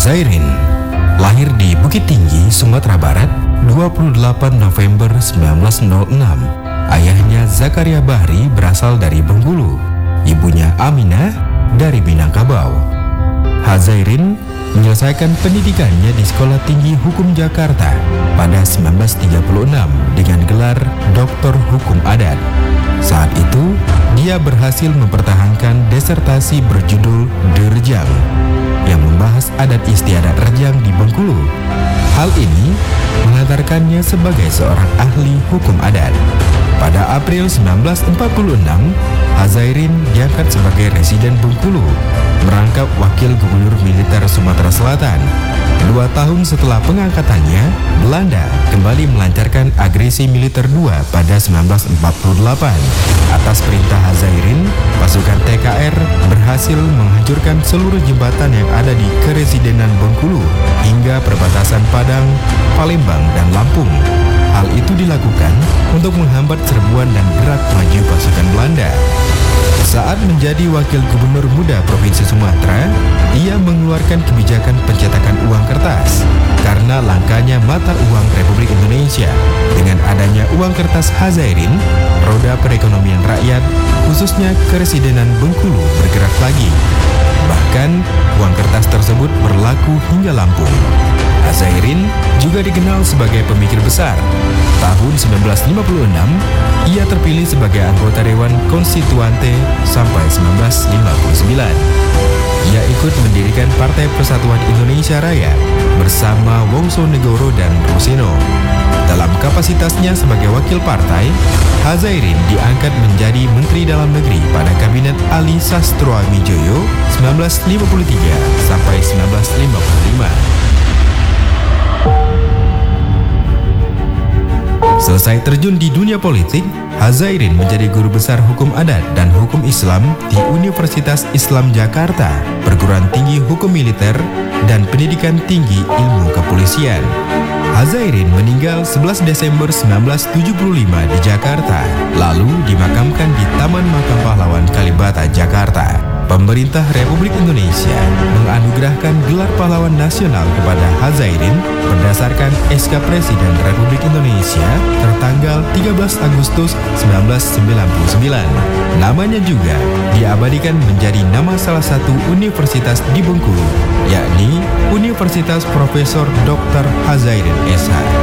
Hazairin lahir di Bukit Tinggi, Sumatera Barat, 28 November 1906. Ayahnya Zakaria Bahri berasal dari Bengkulu, ibunya Aminah dari Minangkabau. Hazairin menyelesaikan pendidikannya di Sekolah Tinggi Hukum Jakarta pada 1936 dengan gelar Doktor Hukum Adat. Saat itu, dia berhasil mempertahankan disertasi berjudul De Rejang yang membahas adat istiadat Rejang di Bengkulu. Hal ini menghantarkannya sebagai seorang ahli hukum adat. Pada April 1946, Hazairin diangkat sebagai residen Bengkulu, merangkap wakil gubernur militer Sumatera Selatan. 2 tahun setelah pengangkatannya, Belanda kembali melancarkan agresi militer 2 pada 1948. Atas perintah Hazairin, pasukan TKR berhasil menghancurkan seluruh jembatan yang ada di Keresidenan Bengkulu hingga perbatasan Padang, Palembang, dan Lampung. Hal itu dilakukan untuk menghambat serbuan dan gerak maju pasukan Belanda. Saat menjadi wakil gubernur muda Provinsi Sumatera, ia mengeluarkan kebijakan pencetakan uang kertas karena langkanya mata uang Republik Indonesia. Dengan adanya uang kertas Hazairin, roda perekonomian rakyat, khususnya Keresidenan Bengkulu, bergerak lagi. Bahkan, uang kertas tersebut berlaku hingga Lampung. Hazairin juga dikenal sebagai pemikir besar. Tahun 1956, ia terpilih sebagai anggota Dewan Konstituante sampai 1959. Ia ikut mendirikan Partai Persatuan Indonesia Raya bersama Wongsonegoro dan Roseno. Dalam kapasitasnya sebagai wakil partai, Hazairin diangkat menjadi Menteri Dalam Negeri pada Kabinet Ali Sastroamidjojo 1953 sampai 1955. Selesai terjun di dunia politik, Hazairin menjadi guru besar hukum adat dan hukum Islam di Universitas Islam Jakarta, perguruan tinggi hukum militer, dan pendidikan tinggi ilmu kepolisian. Hazairin meninggal 11 Desember 1975 di Jakarta, lalu dimakamkan di Taman Makam Pahlawan Kalibata, Jakarta. Pemerintah Republik Indonesia menganugerahkan gelar pahlawan nasional kepada Hazairin berdasarkan SK Presiden Republik Indonesia tertanggal 13 Agustus 1999. Namanya juga diabadikan menjadi nama salah satu universitas di Bengkulu, yakni Universitas Profesor Dr. Hazairin SH.